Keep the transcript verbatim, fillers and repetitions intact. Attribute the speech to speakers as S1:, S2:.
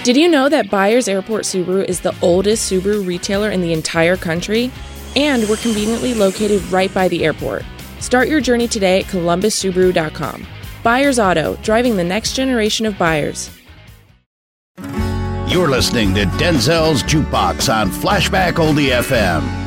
S1: Did you know that Byers Airport Subaru is the oldest Subaru retailer in the entire country? And we're conveniently located right by the airport. Start your journey today at columbus subaru dot com. Byers Auto, driving the next generation of buyers.
S2: You're listening to Denzel's Jukebox on Flashback Oldie F M.